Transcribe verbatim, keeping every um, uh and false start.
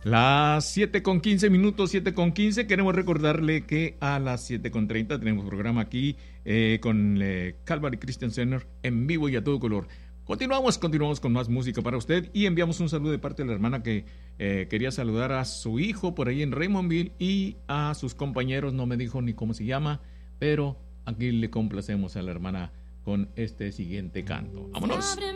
Las siete con quince minutos, siete con quince. Queremos recordarle que a las siete con treinta tenemos programa aquí eh, con eh, Calvary Christian Center en vivo y a todo color. Continuamos, continuamos con más música para usted y enviamos un saludo de parte de la hermana que eh, quería saludar a su hijo por ahí en Raymondville y a sus compañeros, no me dijo ni cómo se llama, pero aquí le complacemos a la hermana con este siguiente canto. ¡Vámonos!